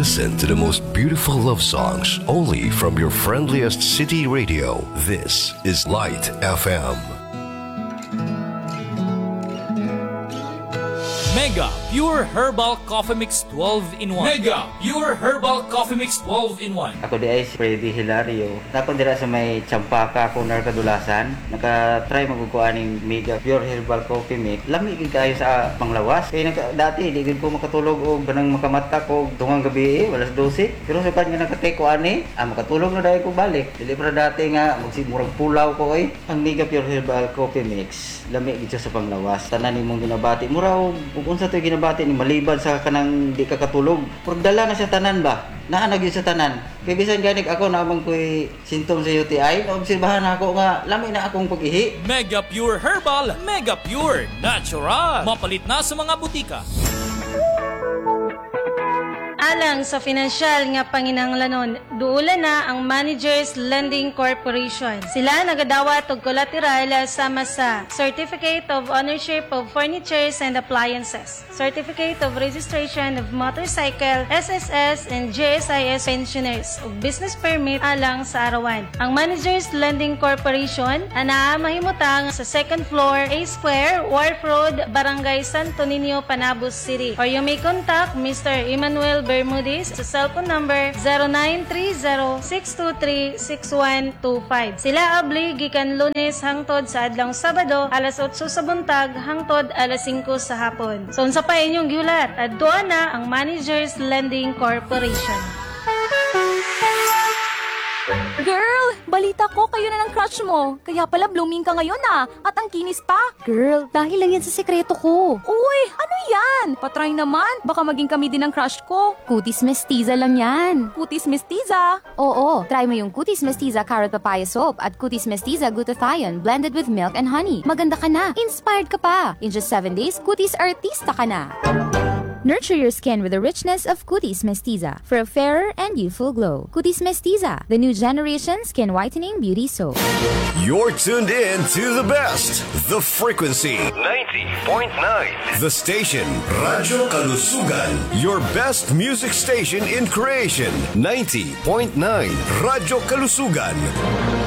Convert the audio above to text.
Listen to the most beautiful love songs only from your friendliest city radio. This is Light FM. Mega Pure Herbal Coffee Mix 12 in 1. Mega Pure Herbal Coffee Mix 12 in 1. Ako di ay si Freddy Hilario. Ako dira sa may Champaka, Kunar, Kadulasan. Naka-try magkukuha ng Mega Pure Herbal Coffee Mix. Lami gid kayo sa panglawas. Kaya dati di gid ko makatulog o ganang makamata ko tungang gabi walas 12. Pero sa kanya nakatake ko ani, makatulog na dahil ko balik. Dili para dati nga magsimurag pulaw ko ay. Ang Mega Pure Herbal Coffee Mix, lami gid sa panglawas. Tanan nimong ginabati muraw kung sa ito ginabati ni maliban sa kanang di ka katulog. Pagdala na sa tanan ba? Naanag yun sa tanan. Kaya bisan ganik ako naman ko'y sintom sa UTI, naobserbahan ako nga lami na akong pag-ihi. Mega Pure Herbal, Mega Pure Natural. Mapalit na sa mga butika. Alang sa financial nga panginahanglanon, duula na ang Managers Lending Corporation. Sila nagadawat og collateral sama sa Certificate of Ownership of Furnitures and Appliances, Certificate of Registration of Motorcycle, SSS and JSIS Pensioners ug Business Permit alang sa arawan. Ang Managers Lending Corporation ana mahimutang sa second floor, A Square, Wharf Road, Barangay Santo Niño, Panabos City. Or you may contact Mr. Emmanuel Bermudez sa cellphone number 0930-623-6125. Sila abli gikan Lunes hangtod sa adlong Sabado alas 8 sa buntag hangtod alas 5 sa hapon. So unsa pa inyong giulat? Adto na ang Managers Lending Corporation. Girl, balita ko kayo na ng crush mo. Kaya pala blooming ka ngayon at ang kinis pa. Girl, dahil lang yan sa sekreto ko. Uy, ano yan? Patry naman, baka maging kami din ang crush ko. Cutis Mestiza lang yan. Cutis Mestiza? Oo, try mo yung Cutis Mestiza Carrot Papaya Soap at Cutis Mestiza Glutathione blended with milk and honey. Maganda ka na, inspired ka pa. In just 7 days, Cutis artista ka na. Nurture your skin with the richness of Cutis Mestiza for a fairer and youthful glow. Cutis Mestiza, the new generation skin whitening beauty soap. You're tuned in to the best, the frequency 90.9, the station Radyo Kalusugan, your best music station in creation 90.9 Radyo Kalusugan.